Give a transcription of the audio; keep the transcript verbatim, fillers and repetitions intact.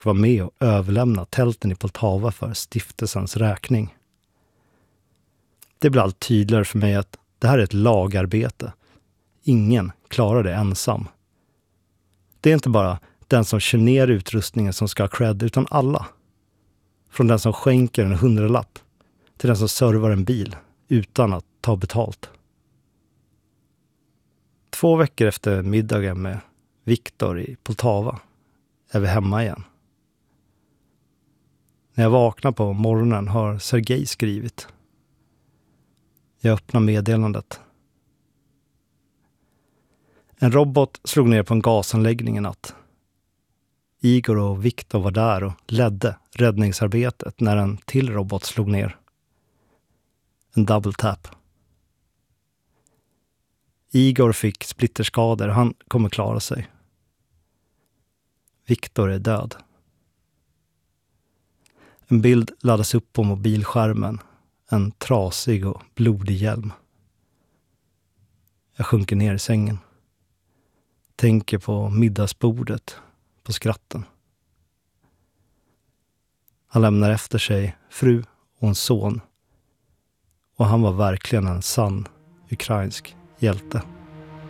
var med och överlämna tälten i Poltava för stiftelsens räkning. Det blir allt tydligare för mig att det här är ett lagarbete. Ingen klarar det ensam. Det är inte bara den som kör ner utrustningen som ska ha cred, utan alla. Från den som skänker en hundralapp till den som servar en bil utan att ta betalt. Två veckor efter middagen med Viktor i Poltava är vi hemma igen. När jag vaknar på morgonen har Sergej skrivit. Jag öppnar meddelandet. En robot slog ner på en gasanläggning i natt. Igor och Viktor var där och ledde räddningsarbetet när en till robot slog ner. En double tap. Igor fick splitterskador, han kommer klara sig. Viktor är död. En bild laddas upp på mobilskärmen. En trasig och blodig hjälm. Jag sjunker ner i sängen. Tänker på middagsbordet, på skratten. Han lämnar efter sig fru och en son. Och han var verkligen en sann ukrainsk hjälte.